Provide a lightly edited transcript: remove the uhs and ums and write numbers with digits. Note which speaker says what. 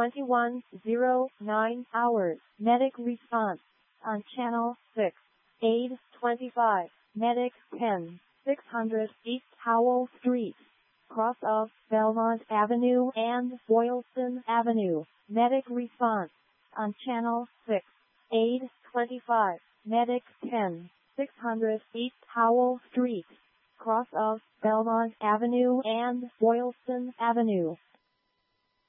Speaker 1: 21:09 hours. Medic response on Channel 6. 8:25. Medic 10, 600 East Howell Street, cross of Belmont Avenue and Boylston Avenue. Medic response on Channel 6. 8:25. Medic 10, 600 East Howell Street, cross of Belmont Avenue and Boylston Avenue.